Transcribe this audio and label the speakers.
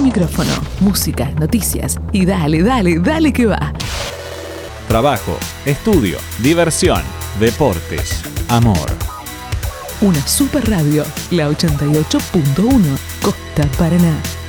Speaker 1: Nuestro micrófono, música, noticias y dale, dale, dale que va.
Speaker 2: Trabajo, estudio, diversión, deportes, amor.
Speaker 1: Una super radio, la 88.1, Costa Paraná.